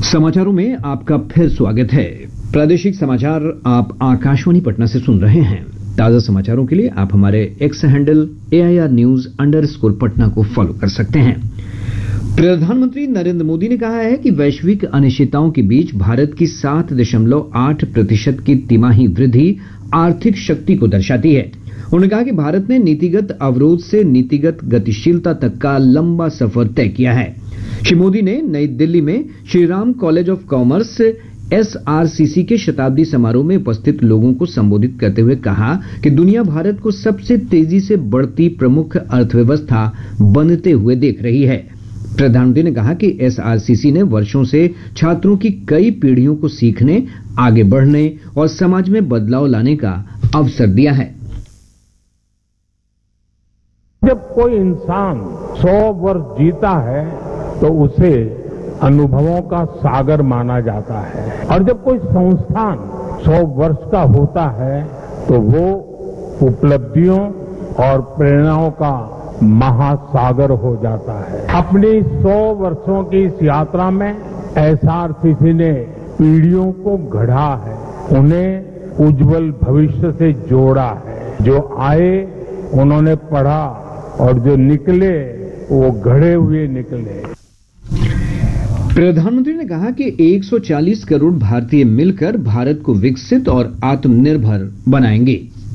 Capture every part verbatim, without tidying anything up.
समाचारों में आपका फिर स्वागत है। प्रादेशिक समाचार आप आकाशवाणी पटना से सुन रहे हैं। ताजा समाचारों के लिए आप हमारे x handle A I R news under score Patna को फॉलो कर सकते हैं। प्रधानमंत्री नरेंद्र मोदी ने कहा है कि वैश्विक अनिश्चितताओं के बीच भारत की सात दशमलव आठ प्रतिशत की तिमाही वृद्धि आर्थिक शक्ति को दर्शाती है। उन्होंने कहा कि भारत ने नीतिगत अवरोध से नीतिगत गतिशीलता तक का लंबा सफर तय किया है। श्री मोदी ने नई दिल्ली में Shriram college of commerce S R C सी के शताब्दी समारोह में उपस्थित लोगों को संबोधित करते हुए कहा कि दुनिया भारत को सबसे तेजी से बढ़ती प्रमुख अर्थव्यवस्था बनते हुए देख रही है। प्रधानमंत्री ने कहा कि एस आर सी सी ने वर्षों से छात्रों की कई पीढ़ियों को सीखने, आगे बढ़ने और समाज में बदलाव लाने का अवसर दिया है। जब कोई इंसान सौ वर्ष जीता है तो उसे अनुभवों का सागर माना जाता है, और जब कोई संस्थान सौ वर्ष का होता है तो वो उपलब्धियों और प्रेरणाओं का महासागर हो जाता है। अपनी सौ वर्षों की इस यात्रा में एस आर सी सी ने पीढ़ियों को गढ़ा है, उन्हें उज्जवल भविष्य से जोड़ा है। जो आए उन्होंने पढ़ा और जो निकले वो गढ़े हुए निकले। प्रधानमंत्री ने कहा कि एक सौ चालीस करोड़ भारतीय मिलकर भारत को विकसित और आत्मनिर्भर बनाएंगे।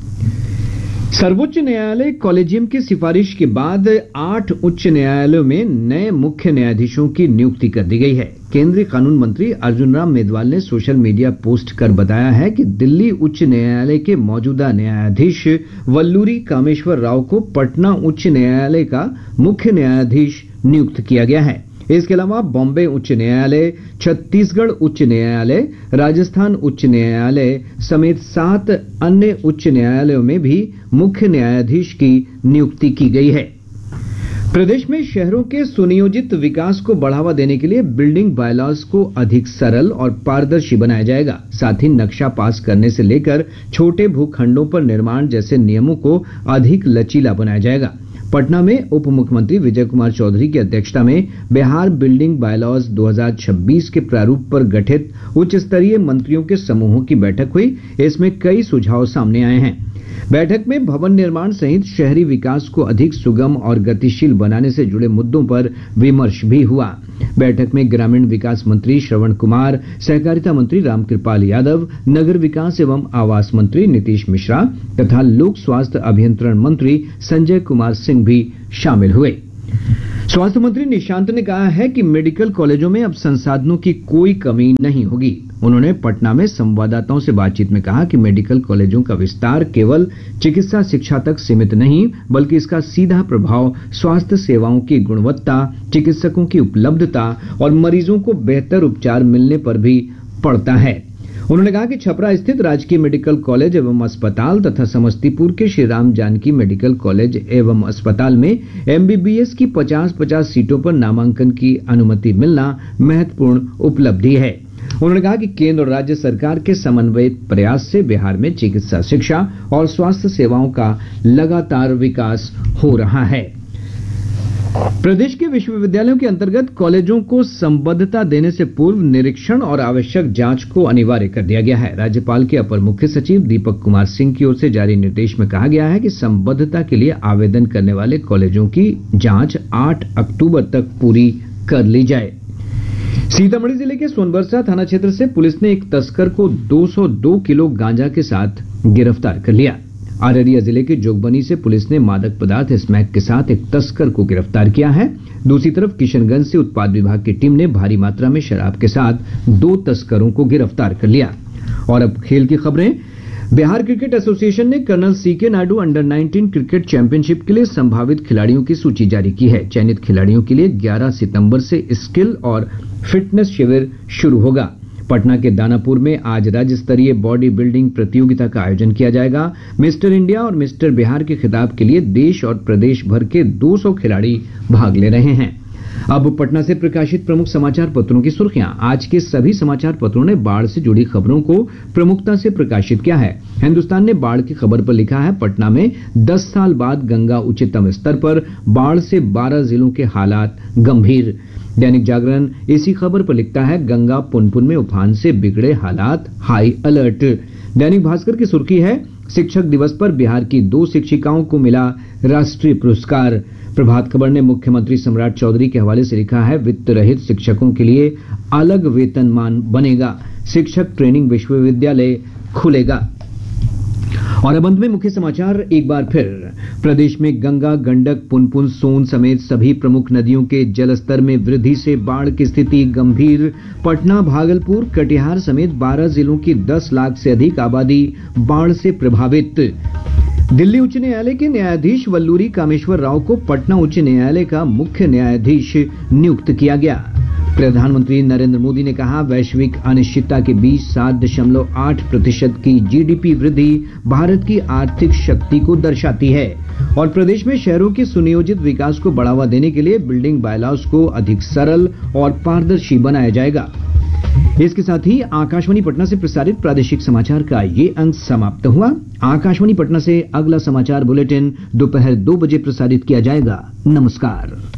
सर्वोच्च न्यायालय कॉलेजियम की सिफारिश के बाद आठ उच्च न्यायालयों में नए मुख्य न्यायाधीशों की नियुक्ति कर दी गई है। केंद्रीय कानून मंत्री अर्जुन राम मेघवाल ने सोशल मीडिया पोस्ट कर बताया है कि दिल्ली उच्च न्यायालय के मौजूदा न्यायाधीश वल्लूरी कामेश्वर राव को पटना उच्च न्यायालय का मुख्य न्यायाधीश नियुक्त किया गया है। इसके अलावा बॉम्बे उच्च न्यायालय, छत्तीसगढ़ उच्च न्यायालय, राजस्थान उच्च न्यायालय समेत सात अन्य उच्च न्यायालयों में भी मुख्य न्यायाधीश की नियुक्ति की गई है। प्रदेश में शहरों के सुनियोजित विकास को बढ़ावा देने के लिए बिल्डिंग बायलॉज को अधिक सरल और पारदर्शी बनाया जाएगा। साथ ही नक्शा पास करने से लेकर छोटे भूखंडों पर निर्माण जैसे नियमों को अधिक लचीला बनाया जाएगा। पटना में उप मुख्यमंत्री विजय कुमार चौधरी की अध्यक्षता में बिहार बिल्डिंग बायलॉज दो हज़ार छब्बीस के प्रारूप पर गठित उच्च स्तरीय मंत्रियों के समूहों की बैठक हुई। इसमें कई सुझाव सामने आए हैं। बैठक में भवन निर्माण सहित शहरी विकास को अधिक सुगम और गतिशील बनाने से जुड़े मुद्दों पर विमर्श भी हुआ। बैठक में ग्रामीण विकास मंत्री श्रवण कुमार, सहकारिता मंत्री रामकृपाल यादव, नगर विकास एवं आवास मंत्री नीतीश मिश्रा तथा लोक स्वास्थ्य अभियंत्रण मंत्री संजय कुमार सिंह भी शामिल हुए। स्वास्थ्य मंत्री निशांत ने कहा है कि मेडिकल कॉलेजों में अब संसाधनों की कोई कमी नहीं होगी। उन्होंने पटना में संवाददाताओं से बातचीत में कहा कि मेडिकल कॉलेजों का विस्तार केवल चिकित्सा शिक्षा तक सीमित नहीं, बल्कि इसका सीधा प्रभाव स्वास्थ्य सेवाओं की गुणवत्ता, चिकित्सकों की उपलब्धता और मरीजों को बेहतर उपचार मिलने पर भी पड़ता है। उन्होंने कहा कि छपरा स्थित राजकीय मेडिकल कॉलेज एवं अस्पताल तथा समस्तीपुर के श्री राम जानकी मेडिकल कॉलेज एवं अस्पताल में एम बी बी एस की पचास पचास सीटों पर नामांकन की अनुमति मिलना महत्वपूर्ण उपलब्धि है। उन्होंने कहा कि केंद्र और राज्य सरकार के समन्वित प्रयास से बिहार में चिकित्सा शिक्षा और स्वास्थ्य सेवाओं का लगातार विकास हो रहा है। प्रदेश के विश्वविद्यालयों के अंतर्गत कॉलेजों को संबद्धता देने से पूर्व निरीक्षण और आवश्यक जांच को अनिवार्य कर दिया गया है। राज्यपाल के अपर मुख्य सचिव दीपक कुमार सिंह की ओर से जारी निर्देश में कहा गया है कि संबद्धता के लिए आवेदन करने वाले कॉलेजों की जांच आठ अक्टूबर तक पूरी कर ली जाए। सीतामढ़ी जिले के सोनबरसा थाना क्षेत्र से पुलिस ने एक तस्कर को दो सौ दो किलो गांजा के साथ गिरफ्तार कर लिया। अररिया जिले के जोगबनी से पुलिस ने मादक पदार्थ स्मैक के साथ एक तस्कर को गिरफ्तार किया है। दूसरी तरफ किशनगंज से उत्पाद विभाग की टीम ने भारी मात्रा में शराब के साथ दो तस्करों को गिरफ्तार कर लिया। और अब खेल की खबरें। बिहार क्रिकेट एसोसिएशन ने कर्नल सी के Naidu under nineteen cricket championship के लिए संभावित खिलाड़ियों की सूची जारी की है। चयनित खिलाड़ियों के लिए ग्यारह सितंबर से स्किल और फिटनेस शिविर शुरू होगा। पटना के दानापुर में आज राज्य स्तरीय बॉडी बिल्डिंग प्रतियोगिता का आयोजन किया जाएगा। मिस्टर इंडिया और मिस्टर बिहार के खिताब के लिए देश और प्रदेश भर के दो सौ खिलाड़ी भाग ले रहे हैं। अब पटना से प्रकाशित प्रमुख समाचार पत्रों की सुर्खियां। आज के सभी समाचार पत्रों ने बाढ़ से जुड़ी खबरों को प्रमुखता से प्रकाशित किया है। हिंदुस्तान ने बाढ़ की खबर पर लिखा है, पटना में दस साल बाद गंगा उच्चतम स्तर पर, बाढ़ से बारह जिलों के हालात गंभीर। दैनिक जागरण इसी खबर पर लिखता है गंगा पुनपुन में उफान से बिगड़े हालात, हाई अलर्ट। दैनिक भास्कर की सुर्खी है शिक्षक दिवस पर बिहार की दो शिक्षिकाओं को मिला राष्ट्रीय पुरस्कार। प्रभात खबर ने मुख्यमंत्री सम्राट चौधरी के हवाले से लिखा है वित्त रहित शिक्षकों के लिए अलग वेतनमान बनेगा, शिक्षक ट्रेनिंग विश्वविद्यालय खुलेगा। और अब अंत में मुख्य समाचार एक बार फिर। प्रदेश में गंगा, गंडक, पुनपुन, सोन समेत सभी प्रमुख नदियों के जलस्तर में वृद्धि से बाढ़ की स्थिति गंभीर। पटना, भागलपुर, कटिहार समेत बारह जिलों की दस लाख से अधिक आबादी बाढ़ से प्रभावित। दिल्ली उच्च न्यायालय के न्यायाधीश वल्लूरी कामेश्वर राव को पटना उच्च न्यायालय का मुख्य न्यायाधीश नियुक्त किया गया। प्रधानमंत्री नरेंद्र मोदी ने कहा वैश्विक अनिश्चितता के बीच सात दशमलव आठ प्रतिशत की जीडीपी वृद्धि भारत की आर्थिक शक्ति को दर्शाती है। और प्रदेश में शहरों के सुनियोजित विकास को बढ़ावा देने के लिए बिल्डिंग बायलॉज को अधिक सरल और पारदर्शी बनाया जाएगा। इसके साथ ही आकाशवाणी पटना से प्रसारित प्रादेशिक समाचार का ये अंक समाप्त हुआ। आकाशवाणी पटना से अगला समाचार बुलेटिन दोपहर दो बजे प्रसारित किया जाएगा। नमस्कार।